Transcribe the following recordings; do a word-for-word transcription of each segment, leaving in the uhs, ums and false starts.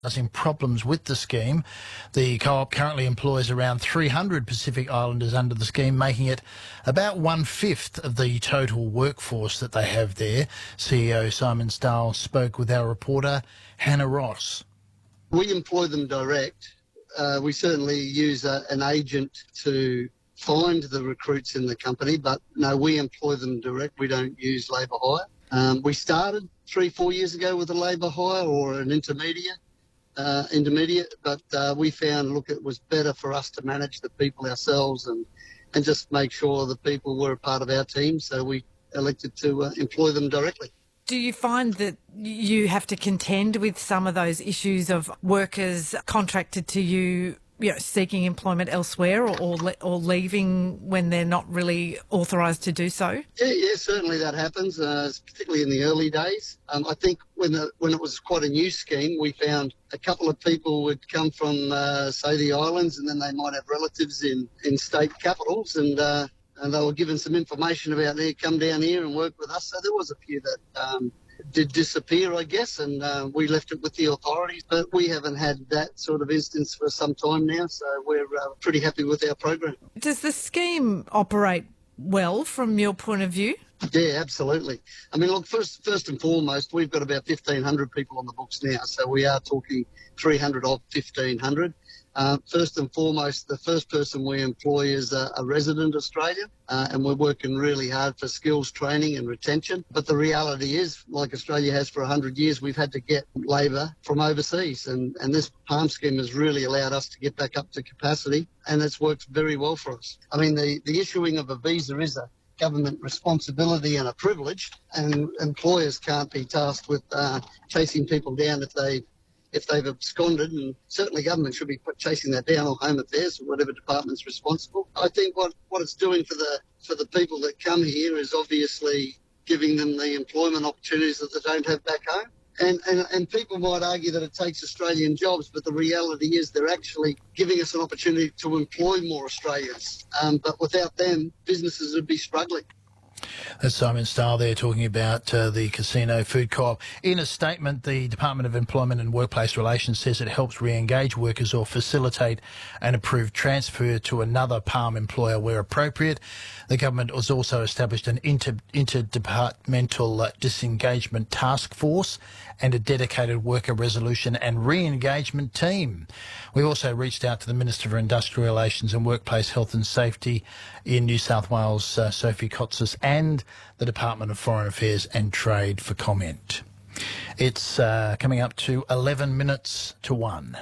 In problems with the scheme. The co-op currently employs around three hundred Pacific Islanders under the scheme, making it about one-fifth of the total workforce that they have there. C E O Simon Stahl spoke with our reporter Hannah Ross. We employ them direct. Uh, we certainly use a, an agent to find the recruits in the company, but no, we employ them direct. We don't use labour hire. Um, we started three, four years ago with a labour hire or an intermediate. Uh, intermediate, but uh, we found, look, it was better for us to manage the people ourselves and, and just make sure the people were a part of our team, so we elected to uh, employ them directly. Do you find that you have to contend with some of those issues of workers contracted to you, you know, seeking employment elsewhere or, or, le- or leaving when they're not really authorised to do so? Yeah, yeah, certainly that happens, uh, particularly in the early days. Um, I think when the, when it was quite a new scheme, we found a couple of people would come from, uh, say, the islands, and then they might have relatives in, in state capitals, and uh, and they were given some information about, there, come down here and work with us. So there was a few that um, did disappear, I guess, and uh, we left it with the authorities. But we haven't had that sort of instance for some time now, so we're uh, pretty happy with our program. Does the scheme operate well from your point of view? Yeah, absolutely. I mean, look, first first and foremost, we've got about fifteen hundred people on the books now, so we are talking three hundred of fifteen hundred. Uh, first and foremost, the first person we employ is a, a resident Australian, uh, and we're working really hard for skills training and retention. But the reality is, like Australia has for one hundred years, we've had to get labour from overseas, and, and this PALM scheme has really allowed us to get back up to capacity, and it's worked very well for us. I mean, the, the issuing of a visa is a government responsibility and a privilege, and employers can't be tasked with uh, chasing people down if they if they've absconded, and certainly government should be chasing that down, or Home Affairs or whatever department's responsible. I think what, what it's doing for the for the people that come here is obviously giving them the employment opportunities that they don't have back home. And, and and people might argue that it takes Australian jobs, but the reality is they're actually giving us an opportunity to employ more Australians. Um, but without them, businesses would be struggling. That's Simon Stahl there talking about uh, the Casino Food Co-op. In a statement, the Department of Employment and Workplace Relations says it helps re-engage workers or facilitate an approved transfer to another PALM employer where appropriate. The government has also established an inter- interdepartmental uh, disengagement task force and a dedicated worker resolution and re-engagement team. We also reached out to the Minister for Industrial Relations and Workplace Health and Safety in New South Wales, uh, Sophie Kotsis, and the Department of Foreign Affairs and Trade for comment. It's uh, coming up to eleven minutes to one.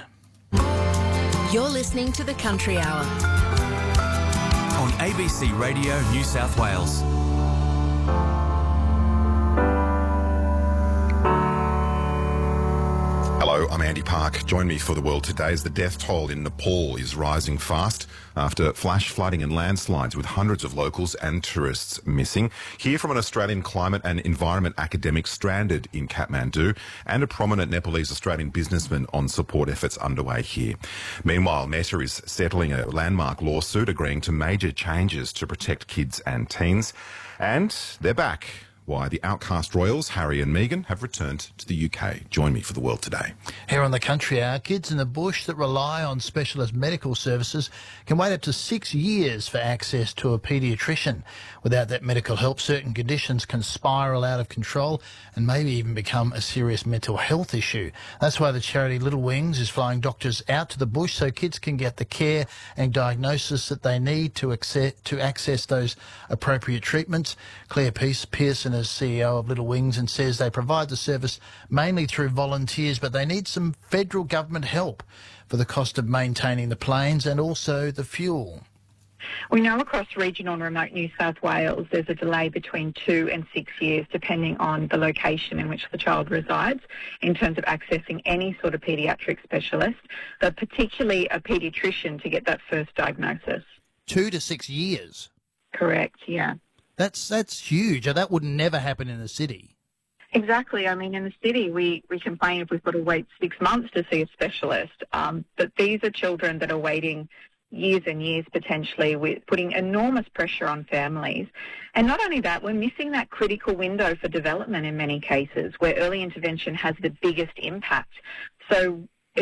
You're listening to the Country Hour on A B C Radio New South Wales. Hello, I'm Andy Park. Join me for The World Today as the death toll in Nepal is rising fast after flash flooding and landslides with hundreds of locals and tourists missing. Hear from an Australian climate and environment academic stranded in Kathmandu and a prominent Nepalese Australian businessman on support efforts underway here. Meanwhile, Meta is settling a landmark lawsuit agreeing to major changes to protect kids and teens. And they're back. Why the outcast royals, Harry and Meghan, have returned to the U K. Join me for The World Today. Here on the Country Hour, kids in the bush that rely on specialist medical services can wait up to six years for access to a paediatrician. Without that medical help, certain conditions can spiral out of control and maybe even become a serious mental health issue. That's why the charity Little Wings is flying doctors out to the bush so kids can get the care and diagnosis that they need to access, to access those appropriate treatments. Claire Peace, Pearson is C E O of Little Wings and says they provide the service mainly through volunteers, but they need some federal government help for the cost of maintaining the planes and also the fuel. We know across regional and remote New South Wales there's a delay between two and six years depending on the location in which the child resides in terms of accessing any sort of paediatric specialist, but particularly a paediatrician to get that first diagnosis. Two to six years? Correct, yeah. That's that's huge. That would never happen in the city. Exactly. I mean, in the city, we, we complain if we've got to wait six months to see a specialist. Um, but these are children that are waiting years and years potentially, with putting enormous pressure on families. And not only that, we're missing that critical window for development in many cases where early intervention has the biggest impact. So